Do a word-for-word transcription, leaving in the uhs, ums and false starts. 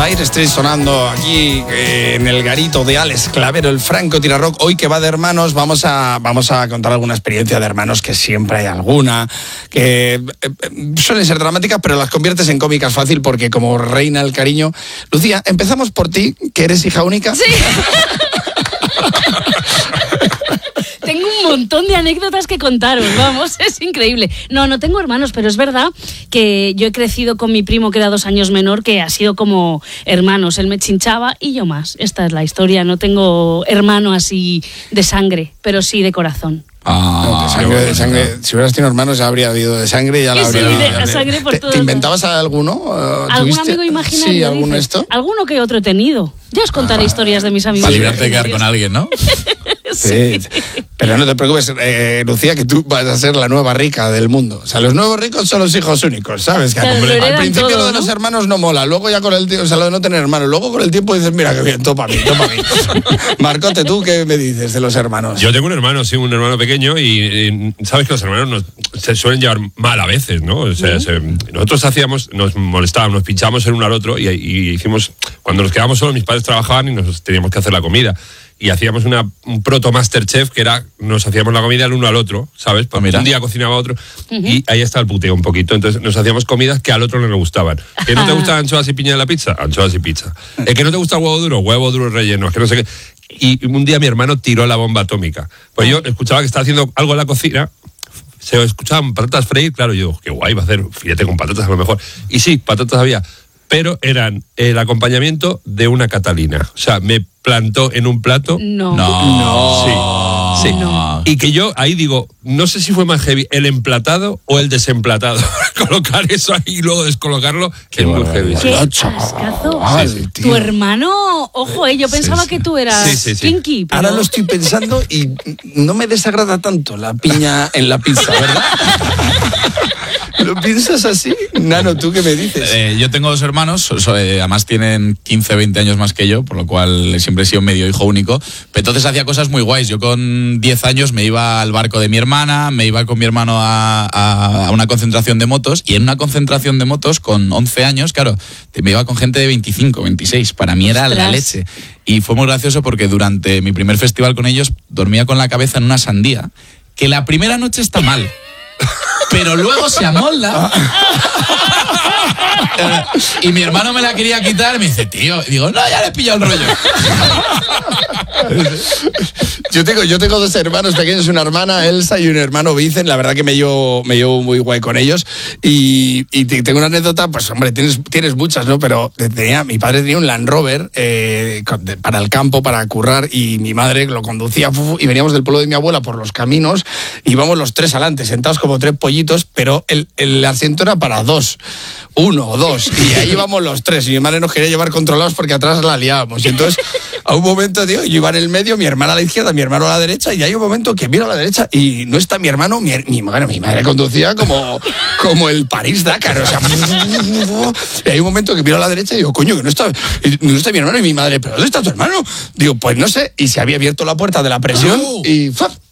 Dire Straits sonando aquí eh, en el garito de Alex Clavero, el Franco Tirarock. Hoy que va de hermanos, vamos a, vamos a contar alguna experiencia de hermanos, que siempre hay alguna, que eh, suelen ser dramáticas, pero las conviertes en cómicas fácil porque como reina el cariño. Lucía, empezamos por ti, que eres hija única. Sí. Tengo un montón de anécdotas que contaros, vamos, es increíble. No, no tengo hermanos, pero es verdad que yo he crecido con mi primo, que era dos años menor, que ha sido como hermanos. Él me chinchaba y yo más. Esta es la historia. No tengo hermano así de sangre, pero sí de corazón. Ah, no, de sangre, de sangre. Si hubieras tenido hermanos ya habría habido de sangre y ya la sí, habría de, de sangre por ¿Te, todo. ¿Te inventabas alguno? ¿Algún amigo imaginario? Sí, ¿algún esto? Alguno que otro he tenido. Ya os contaré ah, historias de mis amigos. Para librarte de quedar con alguien, ¿no? Sí. sí. Pero no te preocupes, eh, Lucía, que tú vas a ser la nueva rica del mundo. O sea, los nuevos ricos son los hijos únicos, ¿sabes? Que claro, hombre, al principio todo, lo de ¿no? los hermanos no mola, luego ya con el tiempo, o sea, lo de no tener hermanos, luego con el tiempo dices, mira, qué bien, topa a mí, topa a mí. Marcote, ¿tú qué me dices de los hermanos? Yo tengo un hermano, sí, un hermano pequeño y, y sabes que los hermanos nos, se suelen llevar mal a veces, ¿no? O sea, se, nosotros hacíamos, nos molestábamos, nos pinchábamos el uno al otro y, y hicimos, cuando nos quedábamos solos, mis padres trabajaban y nos teníamos que hacer la comida. Y hacíamos una, un proto Masterchef que era, nos hacíamos la comida el uno al otro, ¿sabes? Ah, un día cocinaba otro uh-huh. y ahí está el puteo un poquito. Entonces nos hacíamos comidas que al otro no le gustaban. ¿Que no te gustan anchoas y piña en la pizza? Anchoas y pizza. ¿Es que no te gusta el huevo duro? Huevo duro relleno. Es que no sé qué. Y un día mi hermano tiró la bomba atómica. Pues yo escuchaba que estaba haciendo algo en la cocina, se escuchaban patatas freír, claro, yo, qué guay, va a hacer filete con patatas a lo mejor. Y sí, patatas había, pero eran el acompañamiento de una Catalina. O sea, me plantó en un plato. No. No. Sí. sí. No. Y que yo ahí digo, no sé si fue más heavy el emplatado o el desemplatado. Colocar eso ahí y luego descolocarlo es muy heavy. ¿Qué cascazo? Sí, sí. Tu hermano, ojo, eh, yo pensaba sí, sí. que tú eras sí, sí, sí. kinky. Pero... Ahora lo estoy pensando y no me desagrada tanto la piña en la pizza, ¿verdad? ¿Lo piensas así? Nano, ¿tú qué me dices? Eh, yo tengo dos hermanos, so, so, eh, además tienen quince, veinte años más que yo, por lo cual siempre he sido medio hijo único. Pero entonces hacía cosas muy guays. Yo con diez años me iba al barco de mi hermana, me iba con mi hermano a, a, a una concentración de motos, y en una concentración de motos con once años, claro, me iba con gente de veinticinco, veintiséis. Para mí era la leche. Y fue muy gracioso porque durante mi primer festival con ellos dormía con la cabeza en una sandía, que la primera noche está mal. Pero luego se amolda. Y mi hermano me la quería quitar y me dice, tío, y digo, no, ya le he pillado el rollo. Yo tengo, yo tengo dos hermanos pequeños, una hermana Elsa y un hermano Vicen. La verdad que me llevo, me llevo muy guay con ellos. Y, y tengo una anécdota, pues hombre, tienes, tienes muchas, ¿no? Pero tenía, mi padre tenía un Land Rover eh, para el campo, para currar, y mi madre lo conducía y veníamos del pueblo de mi abuela por los caminos, íbamos los tres adelante, sentados como tres pollitos, pero el, el asiento era para dos, uno o dos, y ahí íbamos los tres, y mi madre nos quería llevar controlados porque atrás la liábamos. Y entonces, a un momento, tío, yo iba en el medio, mi hermana a la izquierda, mi hermano a la derecha, y hay un momento que miro a la derecha y no está mi hermano, mi, mi, bueno, mi madre conducía como, como el París-Dakar, o sea, y hay un momento que miro a la derecha y digo, coño, que no está, no está mi hermano, y mi madre, ¿pero dónde está tu hermano? Digo, pues no sé, y se había abierto la puerta de la presión y ¡faf!